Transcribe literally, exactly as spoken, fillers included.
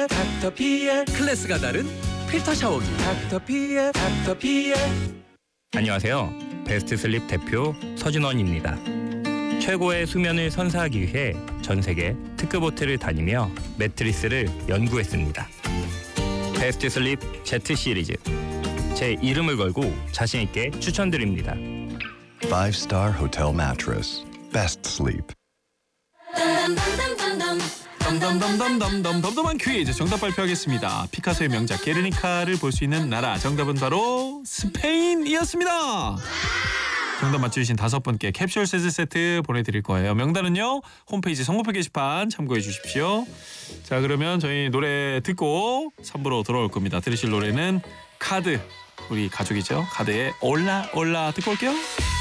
닥터피엘. 클래스가 다른 필터 샤워기 닥터피엘. 닥터피엘. 안녕하세요. 베스트 슬립 대표 서준원입니다. 최고의 수면을 선사하기 위해 전 세계 특급 호텔을 다니며 매트리스를 연구했습니다. 베스트 슬립 Z 시리즈. 제 이름을 걸고 자신 있게 추천드립니다. Five star hotel mattress. Best sleep. 덤덤덤덤덤덤 덤덤한 퀴즈 정답 발표하겠습니다. 피카소의 명작 게르니카를 볼 수 있는 나라, 정답은 바로 스페인이었습니다. 정답 맞추신 다섯 분께 캡슐 세트 세트 보내드릴 거예요. 명단은요 홈페이지 선곡표 게시판 참고해 주십시오. 자, 그러면 저희 노래 듣고 삼 부로 돌아올 겁니다. 들으실 노래는 카드, 우리 가족이죠. 카드의 올라 올라 듣고 올게요.